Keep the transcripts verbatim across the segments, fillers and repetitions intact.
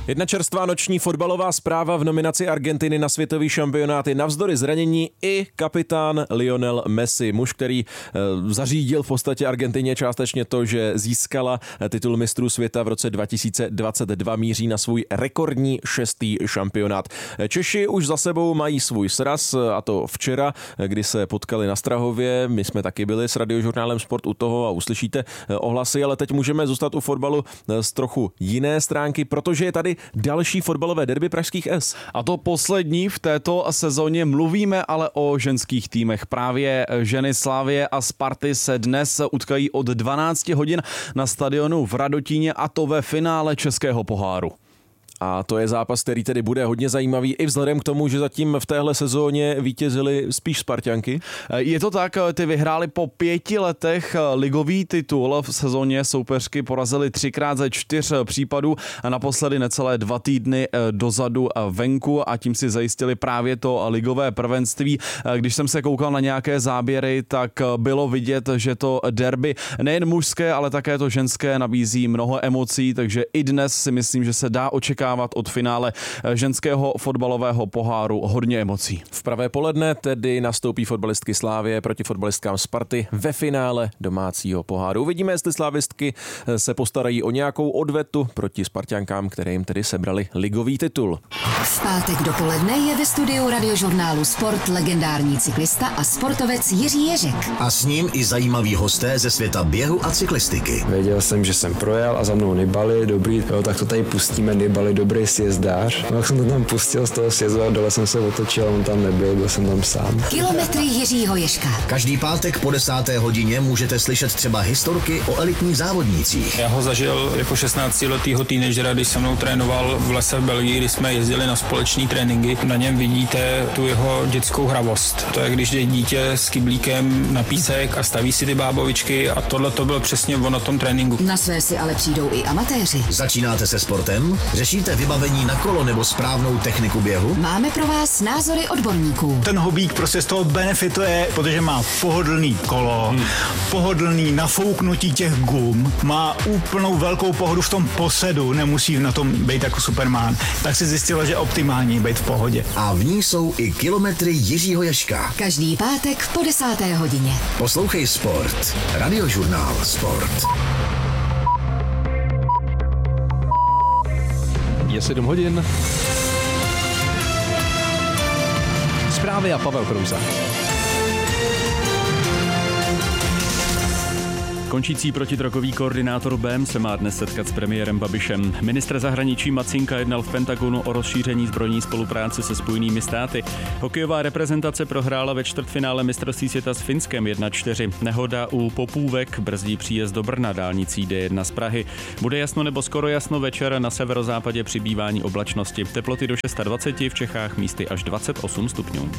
Jedna čerstvá noční fotbalová zpráva v nominaci Argentiny na světový šampionát je navzdory zranění i kapitán Lionel Messi, muž, který e, zařídil v podstatě Argentině částečně to, že získala titul mistrů světa v roce dva tisíce dvacet dva, míří na svůj rekordní šestý šampionát. Češi už za sebou mají svůj sraz, a to včera, kdy se potkali na Strahově. My jsme taky byli s Radiožurnálem Sport u toho a uslyšíte ohlasy, ale teď můžeme zůstat u fotbalu z trochu jiné stránky, protože je tady další fotbalové derby pražských S. A to poslední v této sezóně. Mluvíme ale o ženských týmech. Právě ženy Slavie a Sparty se dnes utkají od dvanácti hodin na stadionu v Radotíně, a to ve finále Českého poháru. A to je zápas, který tedy bude hodně zajímavý i vzhledem k tomu, že zatím v téhle sezóně vítězily spíš Sparťanky. Je to tak, ty vyhráli po pěti letech ligový titul. V sezóně soupeřky porazili třikrát ze čtyř případů a naposledy necelé dva týdny dozadu venku, a tím si zajistili právě to ligové prvenství. Když jsem se koukal na nějaké záběry, tak bylo vidět, že to derby nejen mužské, ale také to ženské nabízí mnoho emocí, takže i dnes si myslím, že se dá očekávat od finále ženského fotbalového poháru hodně emocí. V pravé poledne tedy nastoupí fotbalistky Slávie proti fotbalistkám Sparty ve finále domácího poháru. Uvidíme, jestli slávistky se postarají o nějakou odvetu proti Sparťankám, které jim tedy sebrali ligový titul. V pátek dopoledne je ve studiu Radiožurnálu Sport legendární cyklista a sportovec Jiří Ježek. A s ním i zajímaví hosté ze světa běhu a cyklistiky. Věděl jsem, že jsem projel a za mnou Nibali, dobrý, jo, tak to tady pustíme, Nibali, dobrý sjezdář. No, jak jsem to tam pustil z toho sjezdu a dole jsem se otočil, on tam nebyl, byl jsem tam sám. Kilometry Jiřího Ježka. Každý pátek po desáté hodině můžete slyšet třeba historky o elitních závodnících. Já ho zažil jako šestnáctiletýho teenagera, když se mnou trénoval v lese v Belgii, kdy jsme jezdili na společný tréninky. Na něm vidíte tu jeho dětskou hravost. To je, když jde dítě s kyblíkem na písek a staví si ty bábovičky, a tohle to bylo přesně on na tom tréninku. Na své si ale přijdou i amatéři. Začínáte se sportem? Řešíte vybavení na kolo nebo správnou techniku běhu? Máme pro vás názory odborníků. Ten hobík prostě z toho benefituje, protože má pohodlný kolo, hmm. pohodlný nafouknutí těch gum, má úplnou velkou pohodu v tom posedu, nemusí na tom být jako Superman. Tak si zjistilo, že optimální být v pohodě. A v ní jsou i kilometry Jiřího Ježka. Každý pátek po desáté hodině. Poslouchej Sport. Radiožurnál Sport. Je sedm hodin. Zprávy a Pavel Krouza. Končící protidrogový koordinátor B M se má dnes setkat s premiérem Babišem. Ministr zahraničí Macinka jednal v Pentagonu o rozšíření zbrojní spolupráce se Spojenými státy. Hokejová reprezentace prohrála ve čtvrtfinále mistrovství světa s Finskem jedna čtyři. Nehoda u Popůvek brzdí příjezd do Brna dálnicí D jedna z Prahy. Bude jasno nebo skoro jasno večer, na severozápadě přibývání oblačnosti. Teploty do dvacet šest, v Čechách místy až dvacet osm stupňů.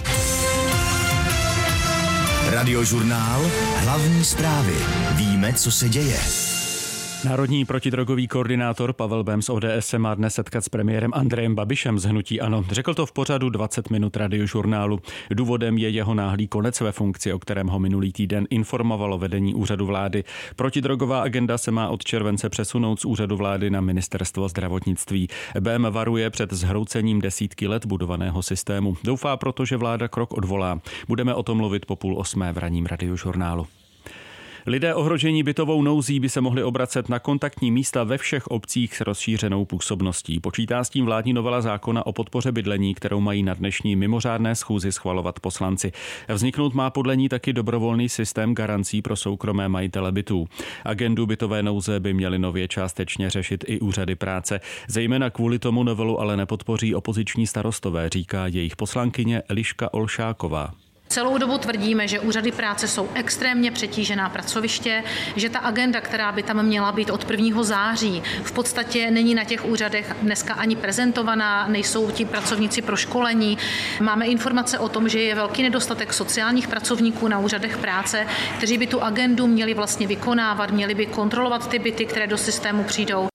Radiožurnál, hlavní zprávy. Víme, co se děje. Národní protidrogový koordinátor Pavel Bém z O D S se má dnes setkat s premiérem Andrejem Babišem z hnutí ANO. Řekl to v pořadu dvacet minut Radiožurnálu. Důvodem je jeho náhlý konec ve funkci, o kterém ho minulý týden informovalo vedení úřadu vlády. Protidrogová agenda se má od července přesunout z úřadu vlády na ministerstvo zdravotnictví. Bém varuje před zhroucením desítky let budovaného systému. Doufá proto, že vláda krok odvolá. Budeme o tom mluvit po půl osmé v ranním Radiožurnálu. Lidé ohrožení bytovou nouzí by se mohli obracet na kontaktní místa ve všech obcích s rozšířenou působností. Počítá s tím vládní novela zákona o podpoře bydlení, kterou mají na dnešní mimořádné schůzi schvalovat poslanci. Vzniknout má podle ní taky dobrovolný systém garancí pro soukromé majitele bytů. Agendu bytové nouze by měly nově částečně řešit i úřady práce. Zejména kvůli tomu novelu ale nepodpoří opoziční starostové, říká jejich poslankyně Eliška Olšáková. Celou dobu tvrdíme, že úřady práce jsou extrémně přetížená pracoviště, že ta agenda, která by tam měla být od prvního září, v podstatě není na těch úřadech dneska ani prezentovaná, nejsou ti pracovníci proškolení. Máme informace o tom, že je velký nedostatek sociálních pracovníků na úřadech práce, kteří by tu agendu měli vlastně vykonávat, měli by kontrolovat ty byty, které do systému přijdou.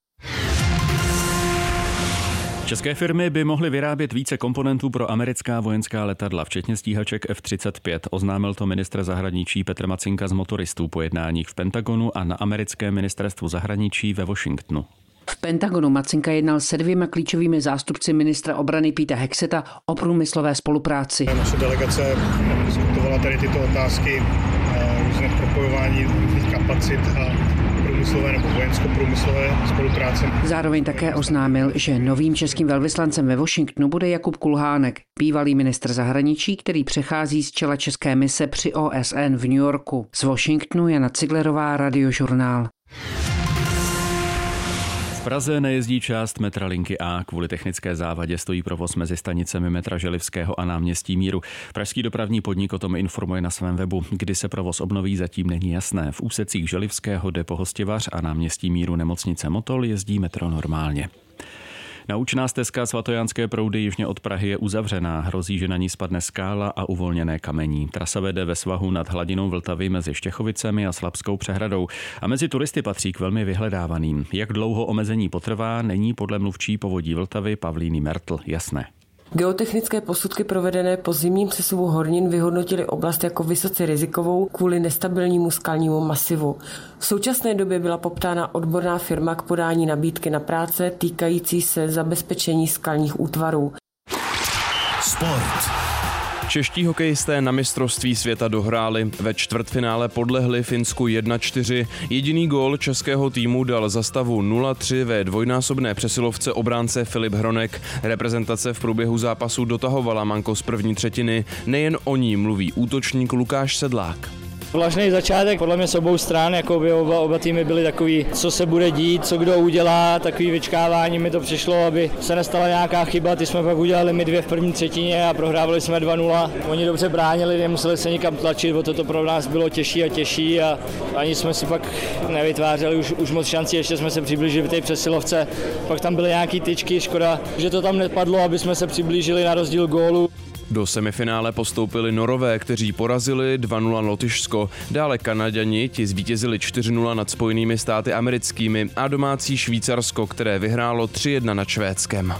České firmy by mohly vyrábět více komponentů pro americká vojenská letadla, včetně stíhaček F třicet pět. Oznámil to ministr zahraničí Petr Macinka z motoristů po jednáních v Pentagonu a na americkém ministerstvu zahraničí ve Washingtonu. Pentagonu Macinka jednal se dvěma klíčovými zástupci ministra obrany Pete Hexeta o průmyslové spolupráci. Naše delegace diskutovala tady tyto otázky, různé propojování různých kapacit a průmyslové nebo vojensko-průmyslové spolupráce. Zároveň také oznámil, že novým českým velvyslancem ve Washingtonu bude Jakub Kulhánek, bývalý ministr zahraničí, který přechází z čela české mise při O S N v New Yorku. Z Washingtonu Jana Ciglerová, Radiožurnál. V Praze nejezdí část metra linky A. Kvůli technické závadě stojí provoz mezi stanicemi metra Želivského a náměstí Míru. Pražský dopravní podnik o tom informuje na svém webu. Kdy se provoz obnoví, zatím není jasné. V úsecích Želivského depo Hostivař a náměstí Míru nemocnice Motol jezdí metro normálně. Naučná stezka Svatojánské proudy jižně od Prahy je uzavřená. Hrozí, že na ní spadne skála a uvolněné kamení. Trasa vede ve svahu nad hladinou Vltavy mezi Štěchovicemi a Slabskou přehradou a mezi turisty patří k velmi vyhledávaným. Jak dlouho omezení potrvá, není podle mluvčí Povodí Vltavy Pavlíny Mertl jasné. Geotechnické posudky provedené po zimním sesuvu hornin vyhodnotily oblast jako vysoce rizikovou kvůli nestabilnímu skalnímu masivu. V současné době byla poptána odborná firma k podání nabídky na práce týkající se zabezpečení skalních útvarů. Sport. Čeští hokejisté na mistrovství světa dohráli. Ve čtvrtfinále podlehli Finsku jedna čtyři. Jediný gól českého týmu dal za stavu nula tři ve dvojnásobné přesilovce obránce Filip Hronek. Reprezentace v průběhu zápasu dotahovala manko z první třetiny. Nejen o ní mluví útočník Lukáš Sedlák. Vlažný začátek, podle mě s obou stran, jako by oba, oba týmy byly takový, co se bude dít, co kdo udělá, takový vyčkávání mi to přišlo, aby se nestala nějaká chyba, ty jsme pak udělali my dvě v první třetině a prohrávali jsme dva nula. Oni dobře bránili, nemuseli se nikam tlačit, o toto pro nás bylo těžší a těžší a ani jsme si pak nevytvářeli už, už moc šancí, ještě jsme se přiblížili v té přesilovce, pak tam byly nějaký tyčky, škoda, že to tam nepadlo, aby jsme se přiblížili na rozdíl gólu. Do semifinále postoupili Norové, kteří porazili dva nula Lotyšsko. Dále Kanaďani, ti zvítězili čtyři nula nad Spojenými státy americkými a domácí Švýcarsko, které vyhrálo tři jedna nad Švédskem.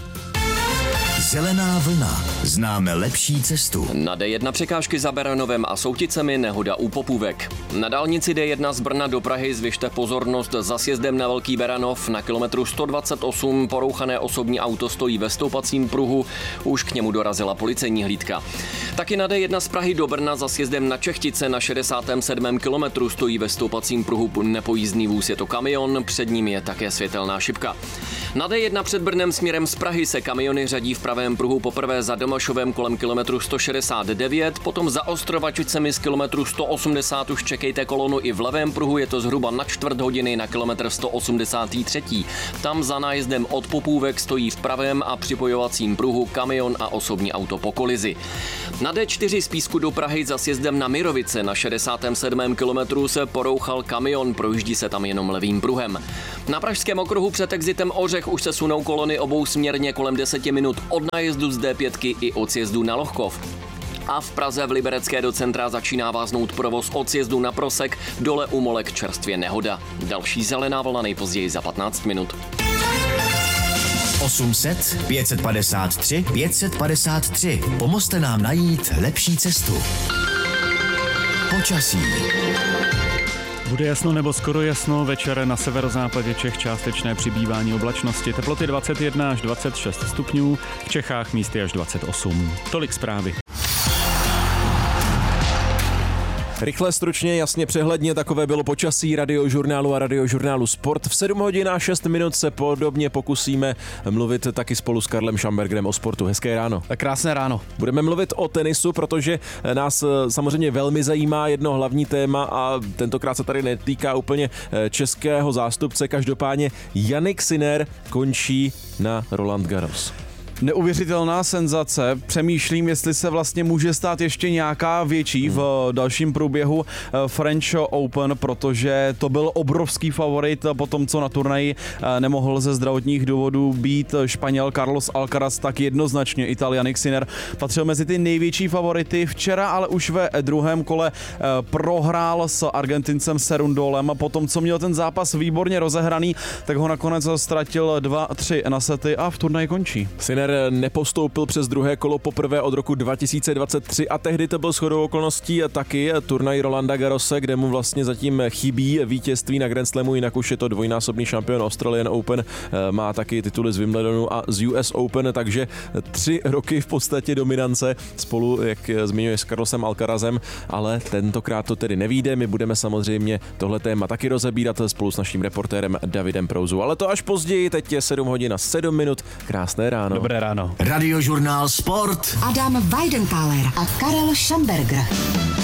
Zelená vlna. Známe lepší cestu. Na D jedna překážky za Beranovem a Souticemi nehoda u Popůvek. Na dálnici D jedna z Brna do Prahy zvyšte pozornost za sjezdem na Velký Beranov. Na kilometru sto dvacet osm porouchané osobní auto stojí ve stoupacím pruhu. Už k němu dorazila policejní hlídka. Taky na D jedna z Prahy do Brna za sjezdem na Čechtice na šedesátém sedmém kilometru stojí ve stoupacím pruhu nepojízdný vůz, je to kamion, před ním je také světelná šipka. Na D jedna před Brnem směrem z Prahy se kamiony řadí v pravém pruhu poprvé za Domašovem kolem kilometru sto šedesát devět, potom za Ostrovačicemi z kilometru sto osmdesát už čekejte kolonu i v levém pruhu, je to zhruba na čtvrt hodiny na kilometr sto osmdesát tři. Tam za nájezdem od Popůvek stojí v pravém a připojovacím pruhu kamion a osobní auto po kolizi. Na D čtyři z Písku do Prahy za sjezdem na Mirovice na šedesátém sedmém kilometru se porouchal kamion, projíždí se tam jenom levým pruhem. Na pražském okruhu před exitem Ořech už se sunou kolony obousměrně kolem deseti minut od nájezdu z D pět i od sjezdu na Lochkov. A v Praze v Liberecké do centra začíná váznout provoz od sjezdu na Prosek, dole u Molek čerstvě nehoda. Další zelená vlna nejpozději za patnáct minut. osm set, pět set padesát tři, pět set padesát tři. Pomozte nám najít lepší cestu. Počasí. Bude jasno nebo skoro jasno, večer na severozápadě Čech částečné přibývání oblačnosti, teploty dvacet jedna až dvacet šest stupňů, v Čechách místy až dvacet osm. Tolik zprávy. Rychle, stručně, jasně, přehledně, takové bylo počasí Radiožurnálu a Radiožurnálu Sport. V sedm hodin a šest minut se podobně pokusíme mluvit taky spolu s Karlem Šambergerem o sportu. Hezké ráno. Krásné ráno. Budeme mluvit o tenisu, protože nás samozřejmě velmi zajímá jedno hlavní téma a tentokrát se tady netýká úplně českého zástupce. Každopádně Jannik Sinner končí na Roland Garros. Neuvěřitelná senzace. Přemýšlím, jestli se vlastně může stát ještě nějaká větší hmm. v dalším průběhu French Open, protože to byl obrovský favorit po tom, co na turnaji nemohl ze zdravotních důvodů být Španěl Carlos Alcaraz, tak jednoznačně Ital Jannik Sinner patřil mezi ty největší favority. Včera ale už ve druhém kole prohrál s Argentincem Serundolem a potom, co měl ten zápas výborně rozehraný, tak ho nakonec ztratil dva tři na sety a v turnaji končí. Sinner Federer nepostoupil přes druhé kolo poprvé od roku dva tisíce dvacet tři a tehdy to byl shodou okolností taky turnaj Rolanda Garrose, kde mu vlastně zatím chybí vítězství na Grand Slamu, jinak už je to dvojnásobný šampion Australian Open, má taky tituly z Wimbledonu a z U S Open, takže tři roky v podstatě dominance spolu, jak zmiňuje, s Carlosem Alcarazem, ale tentokrát to tedy nevíde. My budeme samozřejmě tohle téma taky rozebírat spolu s naším reportérem Davidem Prouzou, ale to až později. Teď je sedm hodin a sedm minut. Krásné ráno. Dobré ráno. Radiožurnál Sport. Adam Weidenkaller a Karel Schamberger.